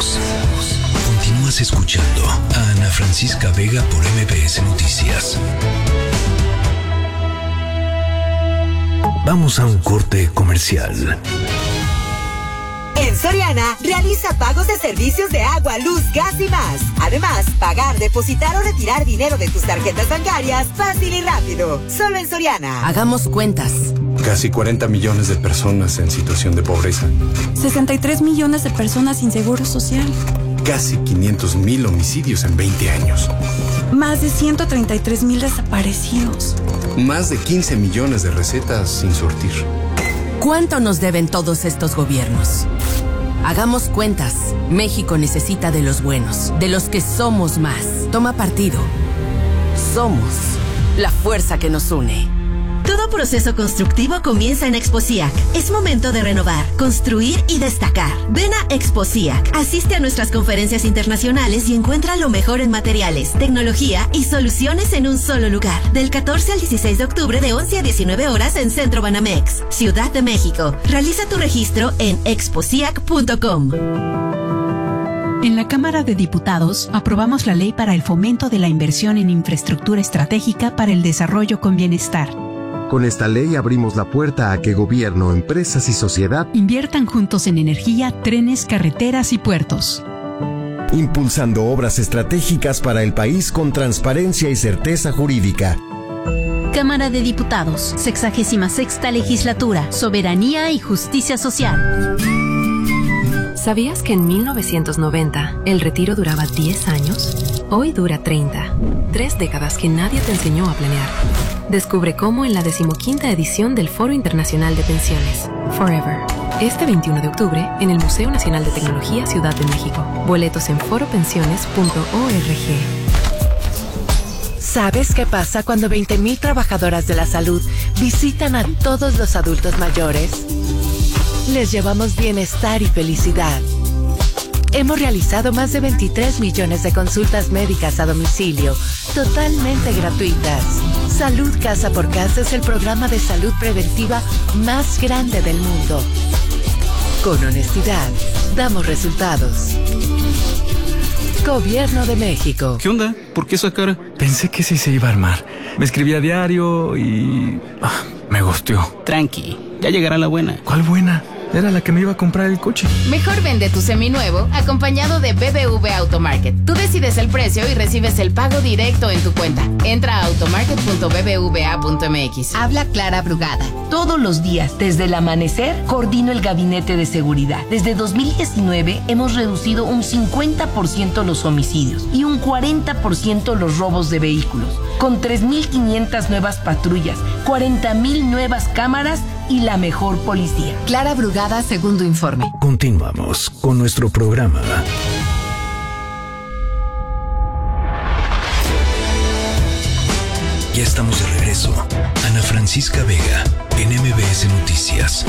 Regresamos. Continúas escuchando a Ana Francisca Vega por MBS Noticias. Vamos a un corte comercial. En Soriana, realiza pagos de servicios de agua, luz, gas y más. Además, pagar, depositar o retirar dinero de tus tarjetas bancarias fácil y rápido. Solo en Soriana. Hagamos cuentas. Casi 40 millones de personas en situación de pobreza. 63 millones de personas sin seguro social. Casi 500,000 homicidios en 20 años. Más de 133,000 desaparecidos. Más de 15 millones de recetas sin surtir. ¿Cuánto nos deben todos estos gobiernos? Hagamos cuentas. México necesita de los buenos, de los que somos más. Toma partido. Somos la fuerza que nos une. Todo proceso constructivo comienza en Exposiac. Es momento de renovar, construir y destacar. Ven a Exposiac. Asiste a nuestras conferencias internacionales y encuentra lo mejor en materiales, tecnología y soluciones en un solo lugar. Del 14 al 16 de octubre de 11 a 19 horas en Centro Banamex, Ciudad de México. Realiza tu registro en exposiac.com. En la Cámara de Diputados aprobamos la ley para el fomento de la inversión en infraestructura estratégica para el desarrollo con bienestar. Con esta ley abrimos la puerta a que gobierno, empresas y sociedad inviertan juntos en energía, trenes, carreteras y puertos. Impulsando obras estratégicas para el país con transparencia y certeza jurídica. Cámara de Diputados, 66ª Legislatura, Soberanía y Justicia Social. ¿Sabías que en 1990 el retiro duraba 10 años? Hoy dura 30. 3 décadas que nadie te enseñó a planear. Descubre cómo en la 15ª edición del Foro Internacional de Pensiones, Forever. Este 21 de octubre en el Museo Nacional de Tecnología, Ciudad de México. Boletos en foropensiones.org. ¿Sabes qué pasa cuando 20,000 trabajadoras de la salud visitan a todos los adultos mayores? Les llevamos bienestar y felicidad. Hemos realizado más de 23 millones de consultas médicas a domicilio, totalmente gratuitas. Salud Casa por Casa es el programa de salud preventiva más grande del mundo. Con honestidad, damos resultados. Gobierno de México. ¿Qué onda? ¿Por qué esa cara? Pensé que sí se iba a armar. Me escribí a diario y... me gusteó. Tranqui, ya llegará la buena. ¿Cuál buena? Era la que me iba a comprar el coche. Mejor vende tu seminuevo acompañado de BBV Automarket. Tú decides el precio y recibes el pago directo en tu cuenta. Entra a automarket.bbva.mx. Habla Clara Brugada. Todos los días, desde el amanecer, coordino el gabinete de seguridad. Desde 2019 hemos reducido un 50% los homicidios y un 40% los robos de vehículos. Con 3,500 nuevas patrullas, 40,000 nuevas cámaras y la mejor policía. Clara Brugada, segundo informe. Continuamos con nuestro programa. Ya estamos de regreso. Ana Francisca Vega, en MBS Noticias.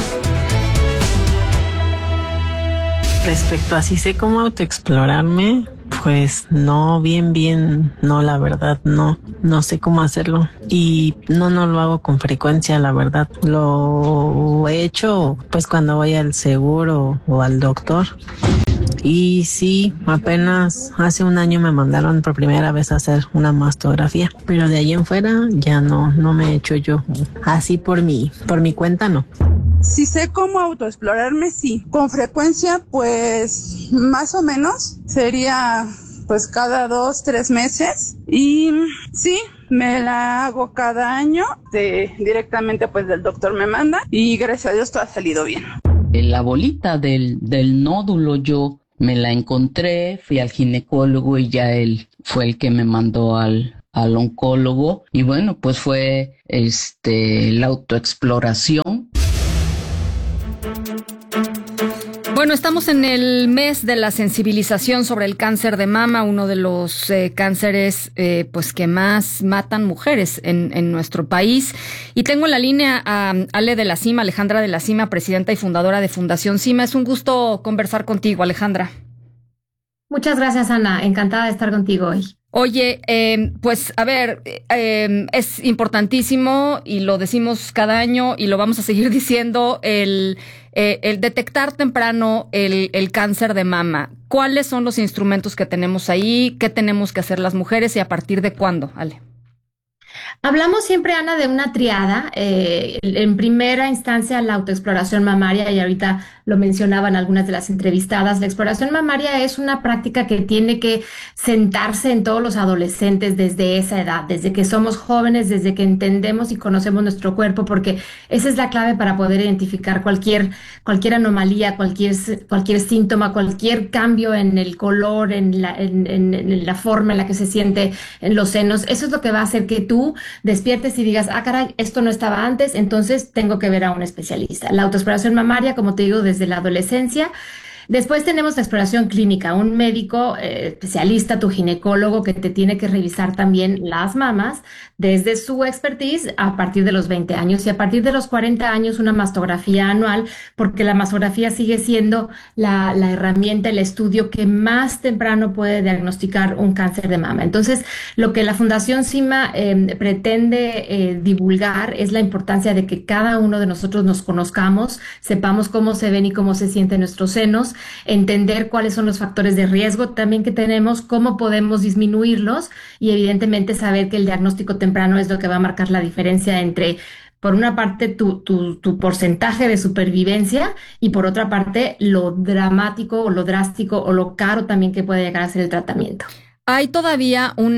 Respecto a si sé cómo autoexplorarme, pues no, bien, no, la verdad, no sé cómo hacerlo. Y no lo hago con frecuencia, la verdad. Lo he hecho pues cuando voy al seguro o al doctor. Y sí, apenas hace un año me mandaron por primera vez a hacer una mastografía, pero de ahí en fuera ya no me he hecho yo así por mi cuenta, no. Si sé cómo autoexplorarme, sí. Con frecuencia, pues, más o menos, sería, pues, cada 2-3 meses. Y sí, me la hago cada año. Directamente, pues, del doctor me manda. Y gracias a Dios todo ha salido bien. La bolita del nódulo yo me la encontré, fui al ginecólogo y ya él fue el que me mandó al oncólogo. Y bueno, pues fue la autoexploración. Bueno, estamos en el mes de la sensibilización sobre el cáncer de mama, uno de los cánceres pues que más matan mujeres en nuestro país. Y tengo en la línea a Alejandra de la Cima, presidenta y fundadora de Fundación Cima. Es un gusto conversar contigo, Alejandra. Muchas gracias, Ana. Encantada de estar contigo hoy. Oye, pues a ver, es importantísimo y lo decimos cada año y lo vamos a seguir diciendo, el detectar temprano el cáncer de mama. ¿Cuáles son los instrumentos que tenemos ahí? ¿Qué tenemos que hacer las mujeres y a partir de cuándo, Ale? Hablamos siempre, Ana, de una triada. En primera instancia, la autoexploración mamaria, y ahorita lo mencionaban algunas de las entrevistadas. La exploración mamaria es una práctica que tiene que sentarse en todos los adolescentes desde esa edad, desde que somos jóvenes, desde que entendemos y conocemos nuestro cuerpo, porque esa es la clave para poder identificar cualquier anomalía, cualquier síntoma, cualquier cambio en el color, en la forma en la que se siente en los senos. Eso es lo que va a hacer que tú despiertes y digas, caray, esto no estaba antes, entonces tengo que ver a un especialista. La autoexploración mamaria, como te digo, desde la adolescencia. Después tenemos la exploración clínica, un médico especialista, tu ginecólogo, que te tiene que revisar también las mamas desde su expertise a partir de los 20 años y a partir de los 40 años una mastografía anual, porque la mastografía sigue siendo la herramienta, el estudio que más temprano puede diagnosticar un cáncer de mama. Entonces, lo que la Fundación CIMA pretende divulgar es la importancia de que cada uno de nosotros nos conozcamos, sepamos cómo se ven y cómo se sienten nuestros senos, entender cuáles son los factores de riesgo también que tenemos, cómo podemos disminuirlos y evidentemente saber que el diagnóstico temprano es lo que va a marcar la diferencia entre, por una parte, tu porcentaje de supervivencia y por otra parte, lo dramático o lo drástico o lo caro también que puede llegar a ser el tratamiento. Hay todavía un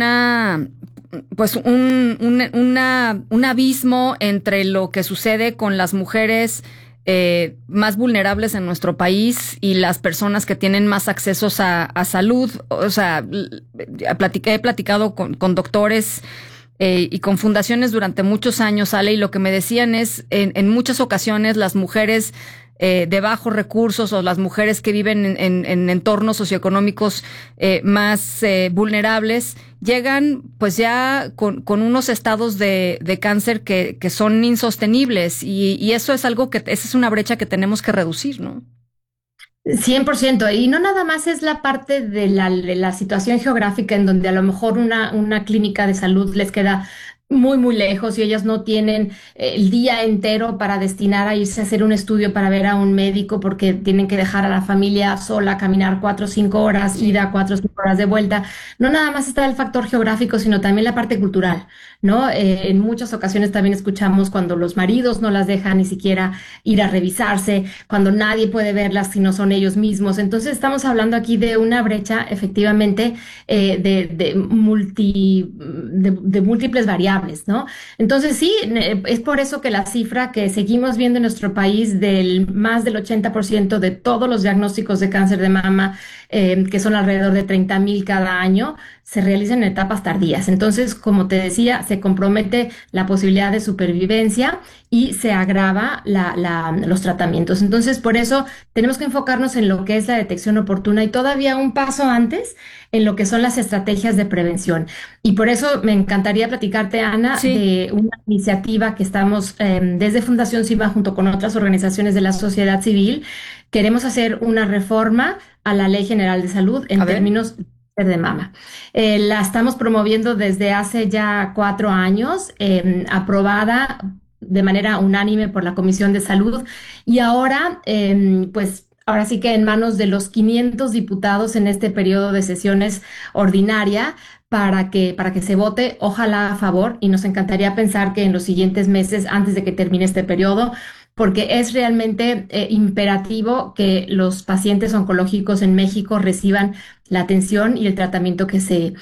abismo entre lo que sucede con las mujeres más vulnerables en nuestro país y las personas que tienen más accesos a salud. O sea, he platicado con doctores y con fundaciones durante muchos años, Ale, y lo que me decían es, en muchas ocasiones las mujeres de bajos recursos o las mujeres que viven en entornos socioeconómicos más vulnerables llegan pues ya con unos estados de cáncer que son insostenibles y eso es algo esa es una brecha que tenemos que reducir, ¿no? 100%, y no nada más es la parte de la situación geográfica en donde a lo mejor una clínica de salud les queda muy, muy lejos y ellas no tienen el día entero para destinar a irse a hacer un estudio para ver a un médico porque tienen que dejar a la familia sola, caminar 4 o 5 horas, ida 4 o 5 horas de vuelta. No nada más está el factor geográfico, sino también la parte cultural, ¿no? En muchas ocasiones también escuchamos cuando los maridos no las dejan ni siquiera ir a revisarse, cuando nadie puede verlas si no son ellos mismos. Entonces estamos hablando aquí de una brecha efectivamente de múltiples variables, ¿no? Entonces sí, es por eso que la cifra que seguimos viendo en nuestro país del más del 80% de todos los diagnósticos de cáncer de mama, que son alrededor de 30,000 cada año, se realizan en etapas tardías. Entonces, como te decía, se compromete la posibilidad de supervivencia y se agrava los tratamientos. Entonces, por eso tenemos que enfocarnos en lo que es la detección oportuna y todavía un paso antes en lo que son las estrategias de prevención. Y por eso me encantaría platicarte, Ana, de una iniciativa que estamos desde Fundación CIMA junto con otras organizaciones de la sociedad civil. Queremos hacer una reforma a la Ley General de Salud en términos de mama. La estamos promoviendo desde hace ya 4 años, aprobada de manera unánime por la Comisión de Salud y ahora, pues ahora sí que en manos de los 500 diputados en este periodo de sesiones ordinaria para que se vote, ojalá a favor, y nos encantaría pensar que en los siguientes meses, antes de que termine este periodo, porque es realmente imperativo que los pacientes oncológicos en México reciban la atención y el tratamiento que se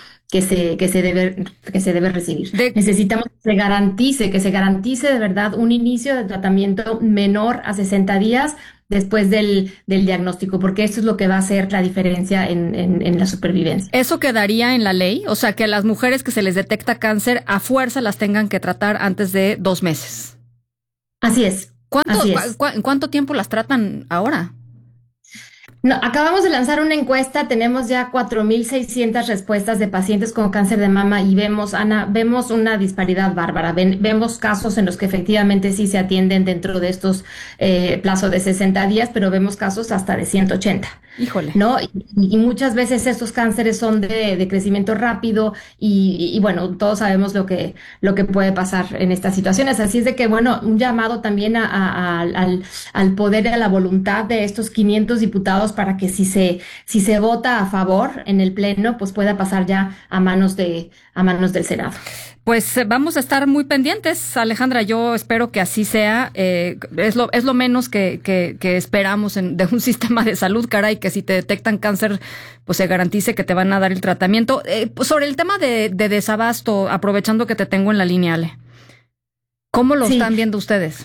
debe recibir. Necesitamos que se garantice de verdad un inicio de tratamiento menor a 60 días después del diagnóstico, porque esto es lo que va a hacer la diferencia en la supervivencia. ¿Eso quedaría en la ley? O sea, que las mujeres que se les detecta cáncer a fuerza las tengan que tratar antes de 2 meses. Así es. ¿Cuánto tiempo las tratan ahora? No, acabamos de lanzar una encuesta, tenemos ya 4,600 respuestas de pacientes con cáncer de mama y vemos, Ana, una disparidad bárbara. Vemos casos en los que efectivamente sí se atienden dentro de estos plazos de 60 días, pero vemos casos hasta de 180. Híjole. ¿No? Y muchas veces estos cánceres son de crecimiento rápido y bueno, todos sabemos lo que puede pasar en estas situaciones. Así es de que, bueno, un llamado también al poder y a la voluntad de estos 500 diputados para que si se vota a favor en el Pleno, pues pueda pasar ya a manos del Senado. Pues vamos a estar muy pendientes, Alejandra. Yo espero que así sea. Es lo menos que esperamos de un sistema de salud, caray, que si te detectan cáncer, pues se garantice que te van a dar el tratamiento. Pues sobre el tema de desabasto, aprovechando que te tengo en la línea, Ale, ¿cómo lo están viendo ustedes?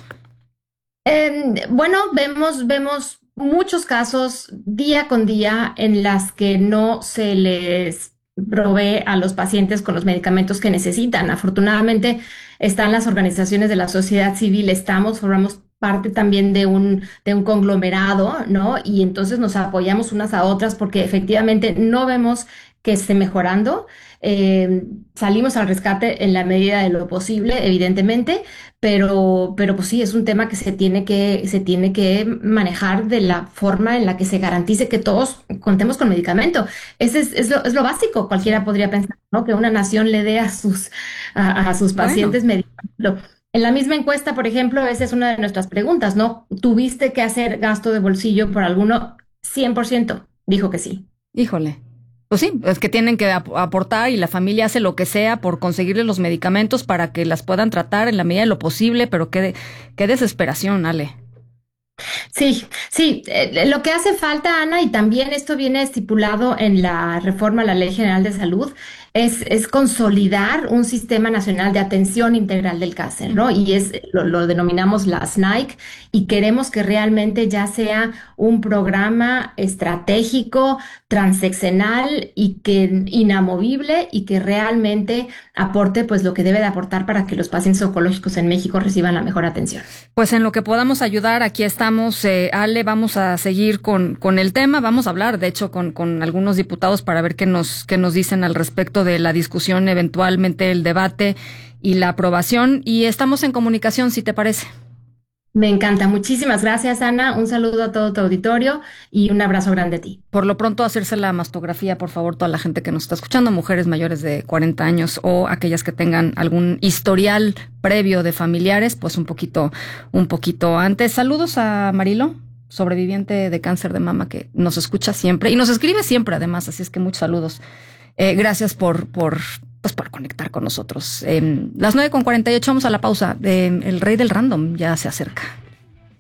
Bueno, vemos muchos casos día con día en las que no se les provee a los pacientes con los medicamentos que necesitan. Afortunadamente están las organizaciones de la sociedad civil, formamos parte también de un conglomerado, ¿no? Y entonces nos apoyamos unas a otras porque efectivamente no vemos que esté mejorando. Salimos al rescate en la medida de lo posible, evidentemente, pero pues sí, es un tema que se tiene que manejar de la forma en la que se garantice que todos contemos con medicamento. Es lo básico. Cualquiera podría pensar, ¿no? Que una nación le dé a sus pacientes medicamento. En la misma encuesta, por ejemplo, esa es una de nuestras preguntas, ¿no? ¿Tuviste que hacer gasto de bolsillo por alguno? 100% dijo que sí. Híjole. Pues sí, es que tienen que aportar y la familia hace lo que sea por conseguirles los medicamentos para que las puedan tratar en la medida de lo posible, pero qué desesperación, Ale. Sí, lo que hace falta, Ana, y también esto viene estipulado en la reforma a la Ley General de Salud, es consolidar un sistema nacional de atención integral del cáncer, ¿no? Y lo denominamos la SNAIC, y queremos que realmente ya sea un programa estratégico, transeccional y que inamovible y que realmente aporte pues lo que debe de aportar para que los pacientes oncológicos en México reciban la mejor atención. Pues en lo que podamos ayudar, aquí estamos, Ale, vamos a seguir con el tema, vamos a hablar de hecho con algunos diputados para ver qué nos dicen al respecto de la discusión, eventualmente el debate y la aprobación, y estamos en comunicación, si te parece. Me encanta. Muchísimas gracias, Ana. Un saludo a todo tu auditorio y un abrazo grande a ti. Por lo pronto, hacerse la mastografía, por favor, toda la gente que nos está escuchando, mujeres mayores de 40 años o aquellas que tengan algún historial previo de familiares, pues un poquito antes. Saludos a Marilo, sobreviviente de cáncer de mama, que nos escucha siempre y nos escribe siempre, además, así es que muchos saludos. Gracias por conectar con nosotros. Las 9:48, vamos a la pausa. El rey del random ya se acerca.